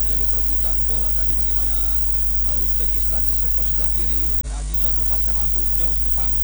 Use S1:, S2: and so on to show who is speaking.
S1: Terjadi perebutan bola tadi bagaimana Uzbekistan di sektor sebelah kiri dan Azizon lepaskan langsung jauh ke depan.